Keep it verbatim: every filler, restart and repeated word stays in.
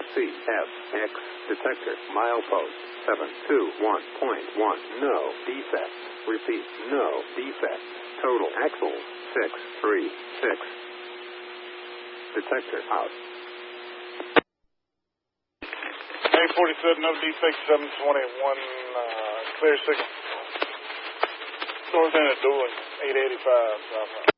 C F X detector milepost seven two one point one. No defects. Repeat, no defects. Total axles six three six. Detector out. eight forty-seven, no defects, seven twenty-one, uh, clear signal. North end of Dooling, eight eighty-five.